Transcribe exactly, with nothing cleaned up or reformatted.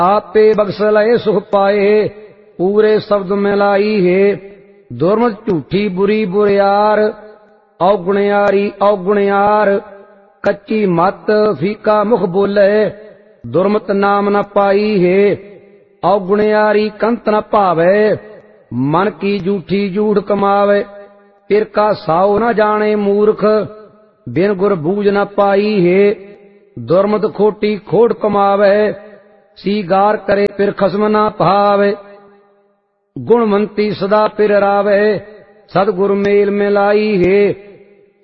आपे बख्श लए सुख पाए पूरे शब्द मिलाई है। दुर्मत झूठी बुरी बुरियार औगुणयारी औगुणयार कच्ची मत फीका मुख बोले दुर्मत नाम न पाई है। औगुणयारी कंत न भावे मन की झूठी झूठ कमावे पिर का साओ न जाने मूर्ख बिन गुर बूझ न पाई है। दुर्मत खोटी खोट कमावे सीगार करे पिर खसम न भावे गुणवंती सदा पिर रावे सदगुरु मेल मिलाई है।